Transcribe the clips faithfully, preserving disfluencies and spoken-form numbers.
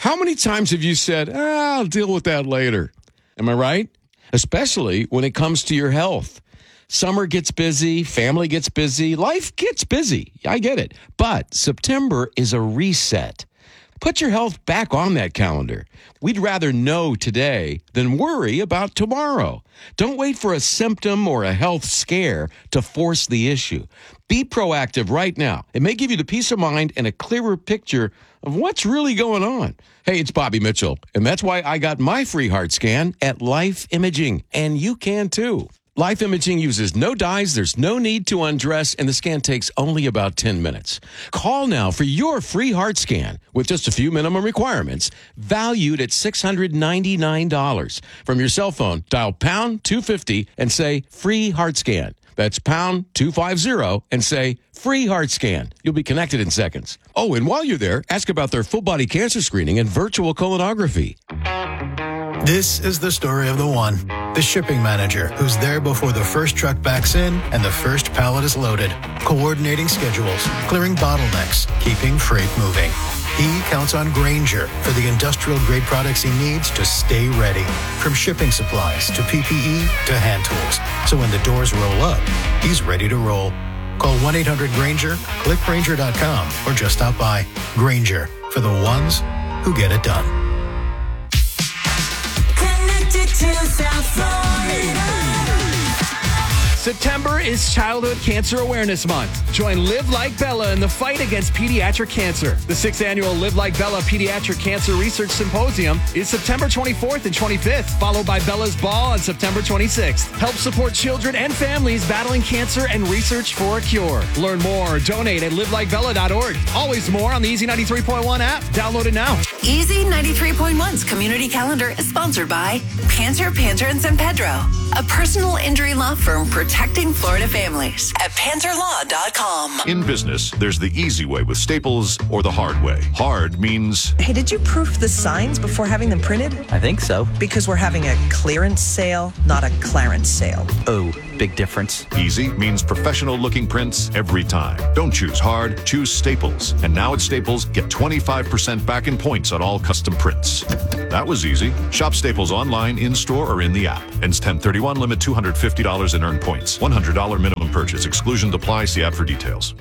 How many times have you said, ah, I'll deal with that later? Am I right? Especially when it comes to your health. Summer gets busy, family gets busy, life gets busy. I get it. But September is a reset. Put your health back on that calendar. We'd rather know today than worry about tomorrow. Don't wait for a symptom or a health scare to force the issue. Be proactive right now. It may give you the peace of mind and a clearer picture of what's really going on. Hey, it's Bobby Mitchell, and that's why I got my free heart scan at Life Imaging, and you can too. Life Imaging uses no dyes, there's no need to undress, and the scan takes only about ten minutes. Call now for your free heart scan with just a few minimum requirements, valued at six hundred ninety-nine dollars. From your cell phone, dial pound two fifty and say free heart scan. That's pound two fifty and say free heart scan. You'll be connected in seconds. Oh, and while you're there, ask about their full body cancer screening and virtual colonography. This is the story of the one, the shipping manager who's there before the first truck backs in and the first pallet is loaded, coordinating schedules, clearing bottlenecks, keeping freight moving. He counts on Grainger for the industrial-grade products he needs to stay ready, from shipping supplies to P P E to hand tools. So when the doors roll up, he's ready to roll. Call one eight hundred Grainger, click Grainger dot com, or just stop by. Grainger, for the ones who get it done. South Florida. September is Childhood Cancer Awareness Month. Join Live Like Bella in the fight against pediatric cancer. The sixth annual Live Like Bella Pediatric Cancer Research Symposium is September twenty-fourth and twenty-fifth, followed by Bella's Ball on September twenty-sixth. Help support children and families battling cancer and research for a cure. Learn more or donate at live like bella dot org. Always more on the Easy ninety-three point one app. Download it now. Easy ninety-three point one's community calendar is sponsored by Panter, Panter and San Pedro, a personal injury law firm protecting Florida families at panter law dot com. In business, there's the easy way with Staples or the hard way. Hard means... Hey, did you proof the signs before having them printed? I think so. Because we're having a clearance sale, not a Clarence sale. Oh, big difference. Easy means professional-looking prints every time. Don't choose hard, choose Staples. And now at Staples, get twenty-five percent back in points on all custom prints. That was easy. Shop Staples online, in-store, or in the app. Ends ten thirty-one, limit two hundred fifty dollars in earned points. one hundred dollars minimum purchase. Exclusion apply. See app for details.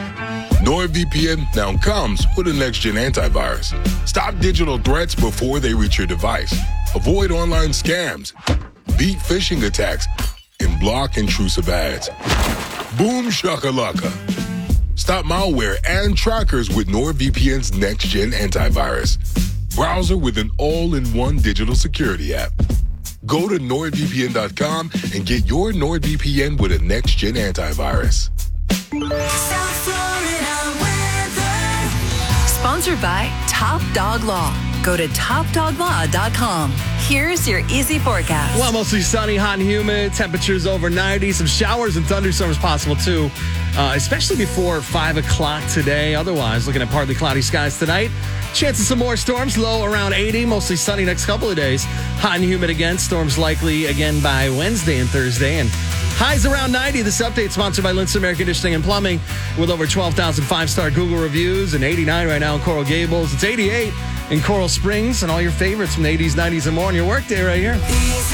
NordVPN now comes with a next-gen antivirus. Stop digital threats before they reach your device. Avoid online scams. Beat phishing attacks. And block intrusive ads. Boom shakalaka. Stop malware and trackers with NordVPN's next-gen antivirus. Browser with an all-in-one digital security app. Go to nord v p n dot com and get your NordVPN with a next-gen antivirus. South Florida weather. Sponsored by Top Dog Law. Go to top dog law dot com. Here's your easy forecast. Well, mostly sunny, hot and humid. Temperatures over ninety. Some showers and thunderstorms possible, too, uh, especially before five o'clock today. Otherwise, looking at partly cloudy skies tonight. Chance of some more storms, low around eighty. Mostly sunny next couple of days. Hot and humid again. Storms likely again by Wednesday and Thursday. And highs around ninety. This update sponsored by Linson Air Conditioning and Plumbing with over twelve thousand five-star Google reviews and eighty-nine right now in Coral Gables. It's eighty-eight in Coral Springs and all your favorites from the eighties, nineties, and more on your workday right here. Easy.